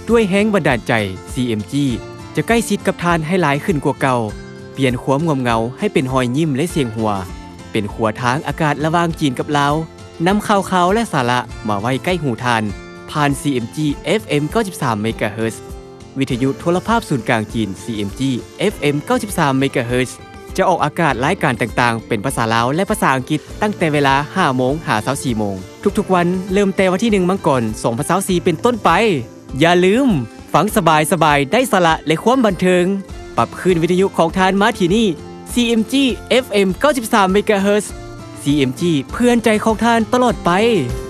ด้วยแรงบันดาลใจ CMG จะใกล้ชิดกับท่านให้หลายขึ้นกว่าเก่าเปลี่ยนความงมเงาให้เป็นรอยยิ้มและเสียงหัวเป็นขัวทางอากาศระหว่างจีนกับลาวนำข่าวและสาระมาไว้ใกล้หูท่านผ่าน CMG FM 93 MHz วิทยุโทรภาพศูนย์กลางจีน CMG FM 93 MHz จะออกอากาศรายการต่างๆเป็นภาษาลาวและภาษาอังกฤษตั้งแต่เวลา 5 โมงหา 24 โมงทุกๆวันเริ่มแต่วันที่ 1 มังกร 2024เป็นต้นไปอย่าลืมฟังสบายๆได้สาระและความบันเทิงปรับขึ้นวิทยุของทานมาที่นี่ CMG FM 93 MHz CMG เพื่อนใจของทานตลอดไป